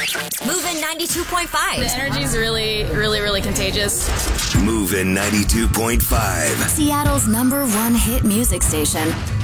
Moving 92.5. The energy's really, really, really contagious. Moving 92.5. Seattle's #1 hit music station.